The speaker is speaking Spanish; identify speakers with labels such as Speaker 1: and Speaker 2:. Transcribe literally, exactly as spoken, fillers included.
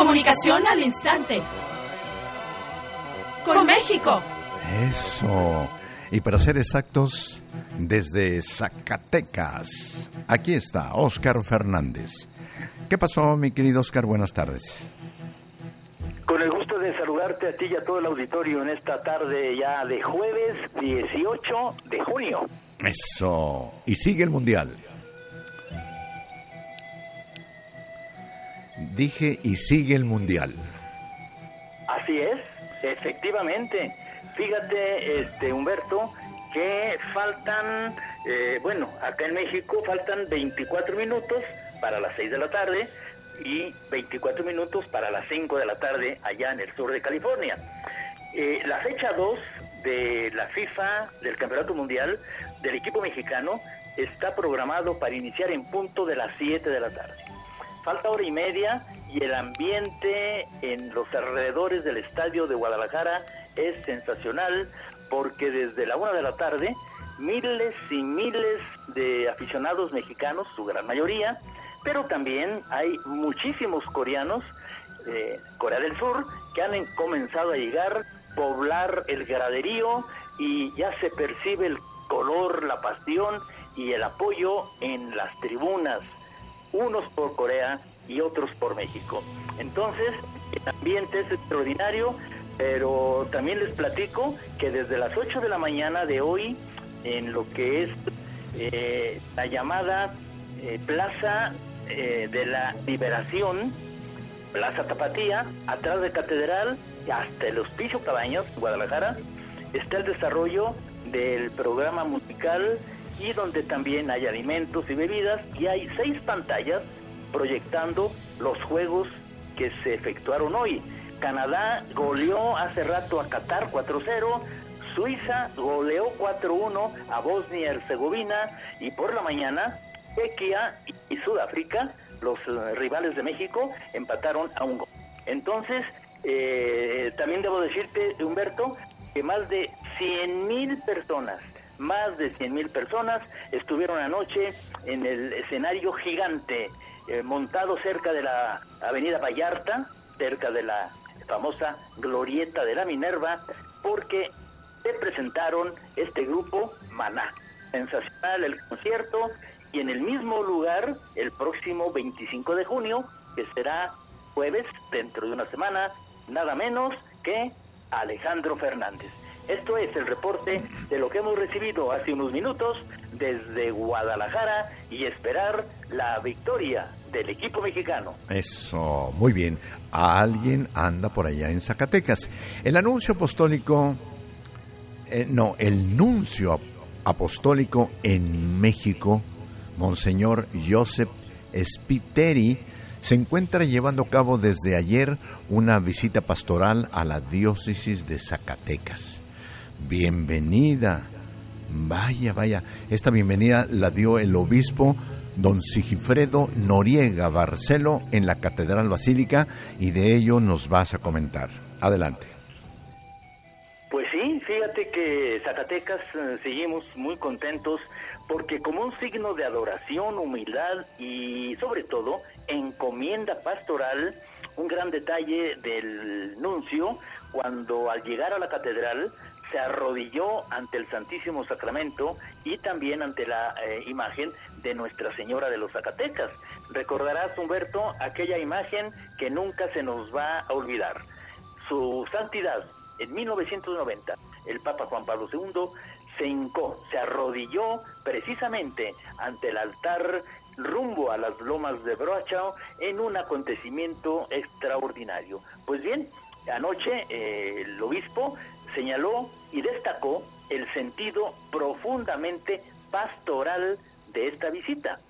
Speaker 1: Comunicación al instante. Con México.
Speaker 2: Eso. Y para ser exactos, desde Zacatecas, aquí está Óscar Fernández. ¿Qué pasó, mi querido Óscar? Buenas tardes.
Speaker 3: Con el gusto de saludarte a ti y a todo el auditorio en esta tarde ya de jueves dieciocho de junio.
Speaker 2: Eso. Y sigue el Mundial. Dije, y sigue el Mundial.
Speaker 3: Así es, efectivamente. Fíjate, este Humberto, que faltan, eh, bueno, acá en México faltan veinticuatro minutos para las seis de la tarde y veinticuatro minutos para las cinco de la tarde allá en el sur de California. Eh, la fecha dos de la FIFA, del Campeonato Mundial, del equipo mexicano, está programado para iniciar en punto de las siete de la tarde. Falta hora y media y el ambiente en los alrededores del estadio de Guadalajara es sensacional porque desde la una de la tarde miles y miles de aficionados mexicanos, su gran mayoría, pero también hay muchísimos coreanos de Corea del Sur que han comenzado a llegar, poblar el graderío y ya se percibe el color, la pasión y el apoyo en las tribunas, unos por Corea y otros por México. Entonces, el ambiente es extraordinario, pero también les platico que desde las ocho de la mañana de hoy, en lo que es eh, la llamada eh, Plaza eh, de la Liberación, Plaza Tapatía, atrás de Catedral, hasta el Hospicio Cabañas, Guadalajara, está el desarrollo del programa musical y donde también hay alimentos y bebidas, y hay seis pantallas proyectando los juegos que se efectuaron hoy. Canadá goleó hace rato a Qatar cuatro cero, Suiza goleó cuatro uno a Bosnia y Herzegovina, y por la mañana Chequia y Sudáfrica, los uh, rivales de México, empataron a un gol. Entonces, eh, también debo decirte, Humberto, que más de cien mil personas Más de cien mil personas estuvieron anoche en el escenario gigante eh, montado cerca de la avenida Vallarta, cerca de la famosa glorieta de la Minerva, porque se presentaron este grupo Maná. Sensacional el concierto, y en el mismo lugar, el próximo veinticinco de junio, que será jueves, dentro de una semana, nada menos que Alejandro Fernández. Esto es el reporte de lo que hemos recibido hace unos minutos desde Guadalajara y esperar la victoria del equipo mexicano.
Speaker 2: Eso, muy bien. Alguien anda por allá en Zacatecas. El anuncio apostólico, eh, no, el nuncio apostólico en México, Monseñor Joseph Spiteri, se encuentra llevando a cabo desde ayer una visita pastoral a la diócesis de Zacatecas. Bienvenida, vaya, vaya, esta bienvenida la dio el obispo don Sigifredo Noriega Barcelo en la Catedral Basílica, y de ello nos vas a comentar. Adelante.
Speaker 3: Pues sí, fíjate que Zacatecas eh, seguimos muy contentos porque como un signo de adoración, humildad y sobre todo encomienda pastoral, un gran detalle del nuncio, cuando al llegar a la catedral se arrodilló ante el Santísimo Sacramento y también ante la eh, imagen de Nuestra Señora de los Zacatecas. Recordarás, Humberto, aquella imagen que nunca se nos va a olvidar. Su santidad, en mil novecientos noventa, el Papa Juan Pablo segundo se hincó, se arrodilló precisamente ante el altar rumbo a las lomas de Broachao en un acontecimiento extraordinario. Pues bien, anoche eh, el obispo señaló y destacó el sentido profundamente pastoral de esta visita.